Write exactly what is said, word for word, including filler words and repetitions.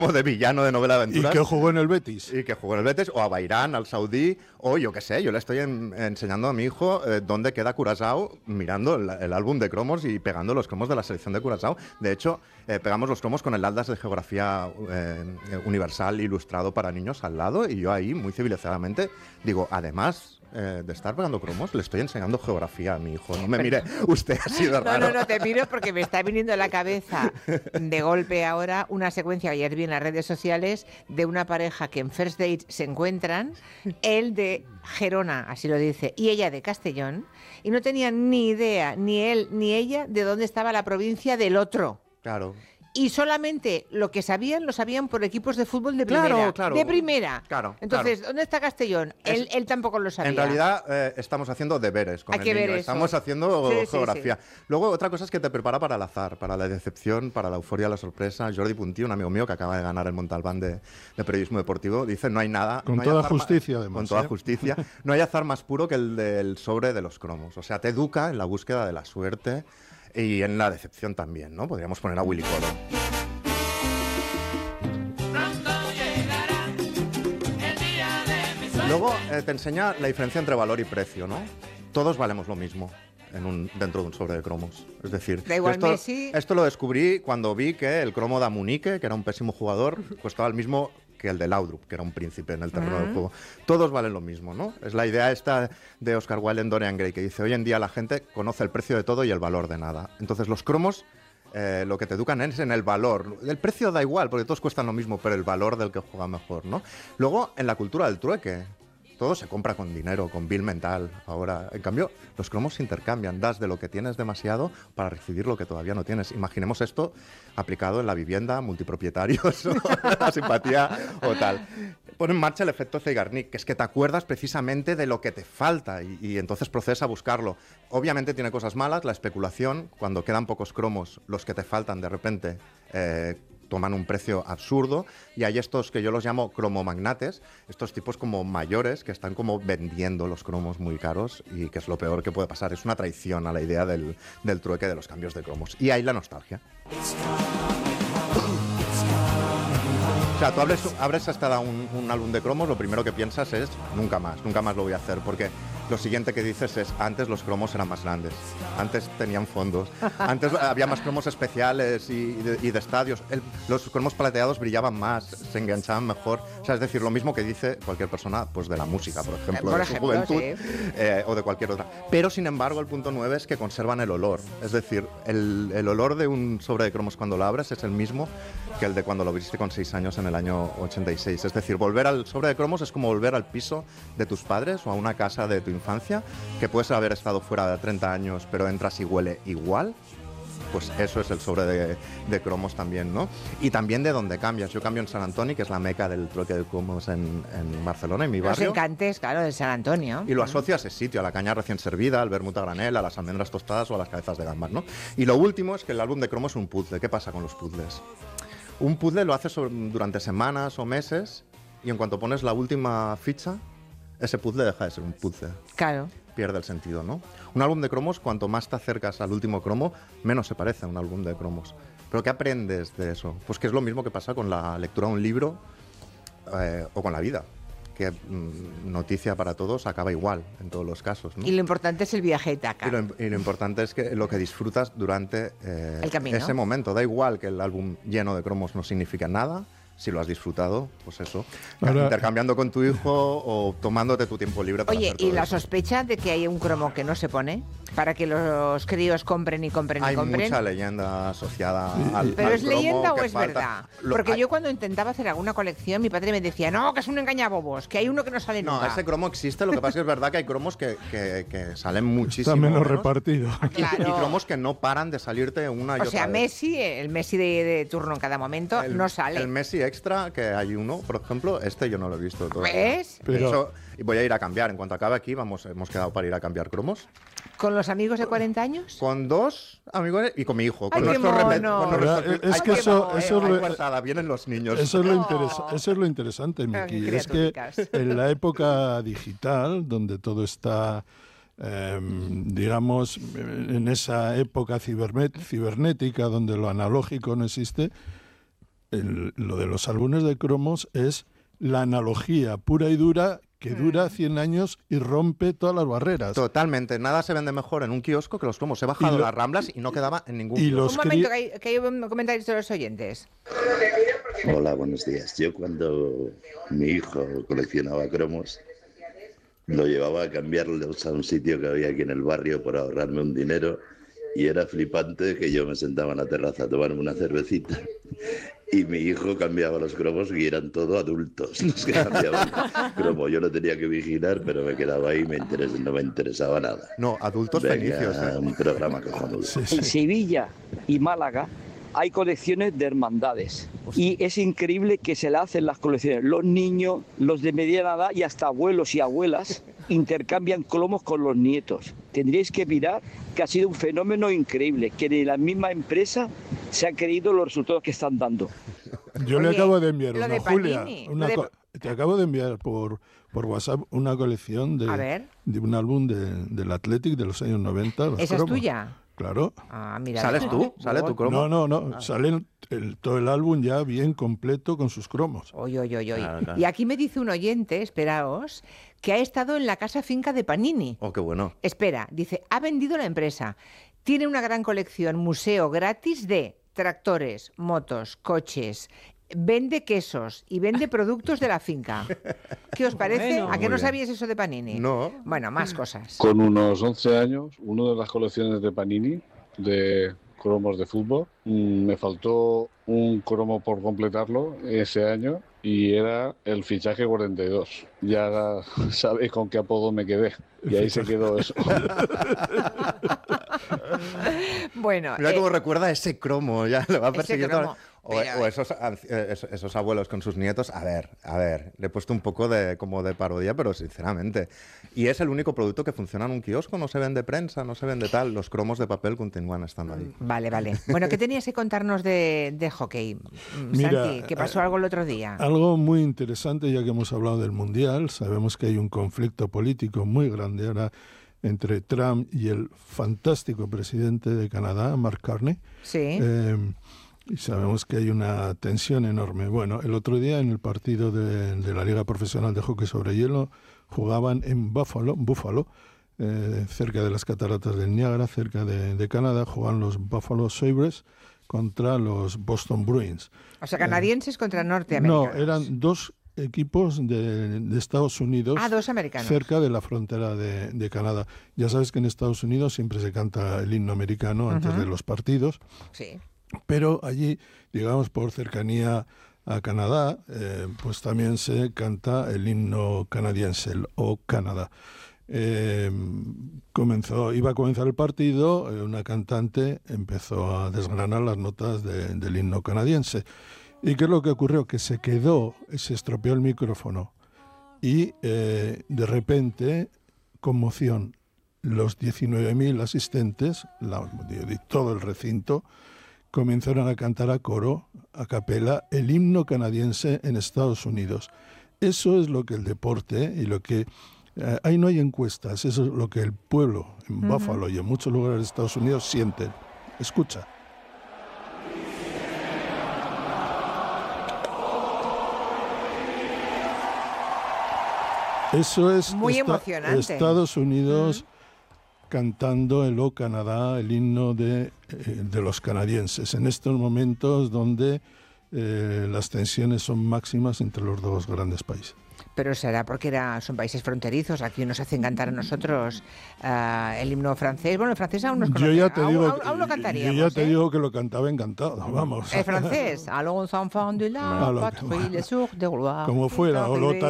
o de villano de novela de aventuras. Y que jugó en el Betis. Y que jugó en el Betis, o a Bairán, al Saudí, o yo qué sé, yo le estoy en, enseñando a mi hijo eh, dónde queda Curazao mirando el, el álbum de cromos y pegando los cromos de la selección de Curazao. De hecho, eh, pegamos los cromos con el Atlas de Geografía eh, Universal ilustrado para niños al lado, y yo ahí, muy civilizadamente, digo, además... Eh, de estar pegando cromos, le estoy enseñando geografía a mi hijo. No me mire usted así de raro. No, no, no, te miro porque me está viniendo a la cabeza de golpe ahora una secuencia, ayer vi en las redes sociales, de una pareja que en First Date se encuentran, él de Gerona, así lo dice, y ella de Castellón, y no tenían ni idea, ni él ni ella, de dónde estaba la provincia del otro. Claro. Y solamente lo que sabían, lo sabían por equipos de fútbol de primera. Claro, claro. De primera. Claro. Entonces, claro. ¿dónde está Castellón? Es, él, él tampoco lo sabía. En realidad, eh, estamos haciendo deberes con Hay el que niño. ver eso. Estamos haciendo sí, geografía. Sí, sí. Luego, otra cosa es que te prepara para el azar, para la decepción, para la euforia, la sorpresa. Jordi Puntí, un amigo mío que acaba de ganar el Montalbán de, de periodismo deportivo, dice, no hay nada... Con no hay toda azar justicia, más, además. Con toda ¿eh? justicia. No hay azar más puro que el del sobre de los cromos. O sea, te educa en la búsqueda de la suerte y en la decepción también, ¿no? Podríamos poner a Willy Colón. Luego eh, te enseña la diferencia entre valor y precio, ¿no? Todos valemos lo mismo en un, dentro de un sobre de cromos. Es decir, da igual esto, Messi... esto lo descubrí cuando vi que el cromo de Amunique, que era un pésimo jugador, costaba el mismo que el de Laudrup, que era un príncipe en el terreno uh-huh. del juego. Todos valen lo mismo, ¿no? Es la idea esta de Oscar Wilde en Dorian Gray, que dice, hoy en día la gente conoce el precio de todo y el valor de nada. Entonces los cromos... Eh, lo que te educan es en el valor. El precio da igual, porque todos cuestan lo mismo, pero el valor del que juega mejor, ¿no? Luego, en la cultura del trueque, todo se compra con dinero, con bill mental. Ahora, en cambio, los cromos se intercambian. Das de lo que tienes demasiado para recibir lo que todavía no tienes. Imaginemos esto aplicado en la vivienda, multipropietarios, la simpatía o tal. Pone en marcha el efecto Zeigarnik, que es que te acuerdas precisamente de lo que te falta y, y entonces procedes a buscarlo. Obviamente tiene cosas malas, la especulación, cuando quedan pocos cromos, los que te faltan de repente eh, toman un precio absurdo, y hay estos que yo los llamo cromomagnates, estos tipos como mayores que están como vendiendo los cromos muy caros, y que es lo peor que puede pasar. Es una traición a la idea del, del trueque, de los cambios de cromos. Y ahí la nostalgia. O sea, tú abres, abres hasta un, un álbum de cromos, lo primero que piensas es nunca más, nunca más lo voy a hacer, porque lo siguiente que dices es, antes los cromos eran más grandes, antes tenían fondos, antes había más cromos especiales y, y, de, y de estadios, El, los cromos plateados brillaban más, se enganchaban mejor. O sea, es decir, lo mismo que dice cualquier persona, pues de la música, por ejemplo, por de ejemplo, su juventud, sí. eh, o de cualquier otra. Pero, sin embargo, el punto nueve es que conservan el olor. Es decir, el, el olor de un sobre de cromos cuando lo abres es el mismo que el de cuando lo abriste con seis años en el año ochenta y seis. Es decir, volver al sobre de cromos es como volver al piso de tus padres o a una casa de tu infancia, que puedes haber estado fuera de treinta años, pero entras y huele igual. Pues eso es el sobre de, de cromos también, ¿no? Y también de dónde cambias. Yo cambio en San Antonio, que es la meca del trueque de cromos en, en Barcelona, en mi barrio. Los encantes, claro, de San Antonio. Y lo asocio a ese sitio, a la caña recién servida, al vermut a granel, a las almendras tostadas o a las cabezas de gambas, ¿no? Y lo último es que el álbum de cromos es un puzzle. ¿Qué pasa con los puzzles? Un puzzle lo haces durante semanas o meses, y en cuanto pones la última ficha, ese puzzle deja de ser un puzzle. Claro. Pierde el sentido, ¿no? Un álbum de cromos, cuanto más te acercas al último cromo, menos se parece a un álbum de cromos. ¿Pero qué aprendes de eso? Pues que es lo mismo que pasa con la lectura de un libro eh, o con la vida, que mmm, noticia para todos acaba igual en todos los casos, ¿no? Y lo importante es el viaje taca. Y lo, y lo importante es que lo que disfrutas durante eh, el camino. Ese momento. Da igual que el álbum lleno de cromos no signifique nada. Si lo has disfrutado, pues eso, ahora, intercambiando con tu hijo o tomándote tu tiempo libre para oye, hacer todo ¿y la eso. sospecha de que hay un cromo que no se pone para que los críos compren y compren hay y compren? Hay mucha leyenda asociada al ¿Pero al es leyenda o es falta. verdad? Lo, Porque hay... yo cuando intentaba hacer alguna colección, mi padre me decía, no, que es un engañabobos, que hay uno que no sale no, nunca. No, ese cromo existe, lo que pasa es que es verdad que hay cromos que, que, que salen muchísimo. Está menos, menos. repartido. Claro. Y cromos que no paran de salirte una y o otra sea, vez. Messi, el Messi de, de turno en cada momento, el, no sale. El Messi extra, que hay uno, por ejemplo, este yo no lo he visto todavía. ¿Ves? Pero... Eso, y voy a ir a cambiar. En cuanto acabe aquí, vamos, hemos quedado para ir a cambiar cromos. ¿Con los amigos de cuarenta años? Con dos amigos y con mi hijo. Ay, con qué nuestro mono. con nuestro... Es Ay, que eso, mono. eso eh, es guardada, vienen los niños. Eso es lo, interesa eso es lo interesante, Miki. Es que en la época digital, donde todo está... Eh, digamos, en esa época cibernet cibernética donde lo analógico no existe, el, lo de los álbumes de cromos es la analogía pura y dura que dura cien años y rompe todas las barreras. Totalmente. Nada se vende mejor en un kiosco que los cromos. He bajado lo, las Ramblas y no quedaba en ningún y kiosco. Los un momento, que hay, que hay un comentario de los oyentes. Hola, buenos días. Yo cuando mi hijo coleccionaba cromos, lo llevaba a cambiarlos a un sitio que había aquí en el barrio por ahorrarme un dinero y era flipante que yo me sentaba en la terraza a tomarme una cervecita y mi hijo cambiaba los cromos y eran todos adultos los que cambiaban cromo. Yo lo tenía que vigilar, pero me quedaba ahí y me interes, no me interesaba nada. No, adultos Venga, fenicios. ¿eh? Un programa cojonudo. Sí, sí. En Sevilla y Málaga hay colecciones de hermandades y es increíble que se le hacen las colecciones. Los niños, los de mediana edad y hasta abuelos y abuelas intercambian cromos con los nietos. Tendríais que mirar que ha sido un fenómeno increíble, que de la misma empresa se han creído los resultados que están dando. Yo Oye, le acabo de enviar lo una, de Julia, Panini, una lo de- co- te acabo de enviar por, por WhatsApp una colección de, A ver. de un álbum de, del Athletic de los años noventa. los ¿Esa es cromos. tuya? Claro. Ah, mira. ¿Sales tú? ¿Sale tu cromo? No, no, no. Sale el- el- todo el álbum ya bien completo con sus cromos. Oy, oy, oy, oy. Claro, claro. Y aquí me dice un oyente, esperaos, que ha estado en la casa finca de Panini. Oh, qué bueno. Espera, dice, ha vendido la empresa. Tiene una gran colección, museo gratis de tractores, motos, coches. Vende quesos y vende productos de la finca. ¿Qué os parece? Bueno. ¿A qué Muy no bien. sabíais eso de Panini? No. Bueno, más cosas. Con unos once años, una de las colecciones de Panini, de cromos de fútbol, mm, me faltó un cromo por completarlo ese año y era el fichaje cuarenta y dos. Ya sabéis con qué apodo me quedé. Y ahí se quedó eso. Bueno, Mira eh, cómo recuerda ese cromo, ya lo va ese persiguiendo. cromo, O, pero- o esos, anci- eh, esos, esos abuelos con sus nietos. A ver, a ver, le he puesto un poco de como de parodia, pero sinceramente. Y es el único producto que funciona en un kiosco, no se vende prensa, no se vende tal. Los cromos de papel continúan estando ahí. vale, vale. Bueno, ¿qué tenías que contarnos de, de hockey, mm, Mira, Santi? ¿Qué pasó eh, algo el otro día? Algo muy interesante, ya que hemos hablado del Mundial, sabemos que hay un conflicto político muy grande ahora entre Trump y el fantástico presidente de Canadá, Mark Carney. Sí. Eh, y sabemos que hay una tensión enorme. Bueno, el otro día en el partido de, de la Liga Profesional de Hockey sobre Hielo jugaban en Buffalo, Buffalo eh, cerca de las cataratas del Niágara, cerca de, de Canadá, jugaban los Buffalo Sabres contra los Boston Bruins. O sea, canadienses contra No, norteamericanos. eran dos equipos de, de Estados Unidos Ah, dos americanos. cerca de la frontera de, de Canadá. Ya sabes que en Estados Unidos siempre se canta el himno americano antes Ujú. de los partidos, Sí. pero allí, digamos, por cercanía a Canadá, eh, pues también se canta el himno canadiense, el O Canadá. Eh, comenzó, iba a comenzar el partido, eh, una cantante empezó a desgranar las notas de- del himno canadiense. ¿Y qué es lo que ocurrió? Que se quedó, se estropeó el micrófono y eh, de repente, conmoción, los diecinueve mil asistentes, la, de todo el recinto, comenzaron a cantar a coro, a capela, el himno canadiense en Estados Unidos. Eso es lo que el deporte y lo que... eh, ahí no hay encuestas, eso es lo que el pueblo en Ujú. Buffalo y en muchos lugares de Estados Unidos sienten. Escucha. Eso es Muy esta- emocionante. Estados Unidos cantando el O Canadá, el himno de, eh, de los canadienses, en estos momentos donde eh, las tensiones son máximas entre los dos grandes países. Pero será porque era, son países fronterizos. Aquí nos hacen cantar a nosotros ah, el himno francés. Bueno, el francés aún nos Yo conoce. ya te Aún- digo, aún, aún lo yo cantaríamos. ya te ¿eh? digo que lo cantaba encantado, vamos. El francés. Allons enfants de la Ah, lo- patrie, les sourds de roi. Como fuera, o lo